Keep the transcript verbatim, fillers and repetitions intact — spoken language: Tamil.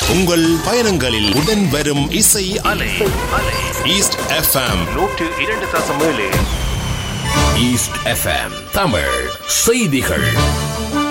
உங்கள் பயணங்களில் உடன் வரும் இசை அலை. ஈஸ்ட் எஃப்எம் நூற்று இரண்டு தசம் ஏழு. ஈஸ்ட் எஃப்எம் தமிழ் செய்திகள்.